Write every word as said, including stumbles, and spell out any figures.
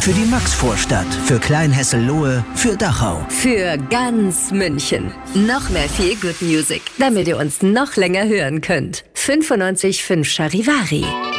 Für die Maxvorstadt, für Kleinhesselohe, für Dachau. Für ganz München. Noch mehr Feel Good Music, damit ihr uns noch länger hören könnt. fünfundneunzig Komma fünf Charivari.